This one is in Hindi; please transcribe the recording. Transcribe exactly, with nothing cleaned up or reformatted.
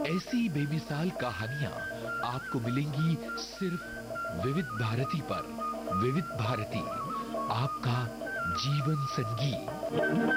ऐसी बेमिसाल कहानियां आपको मिलेंगी सिर्फ विविध भारती पर। विविध भारती, आपका जीवन संगी।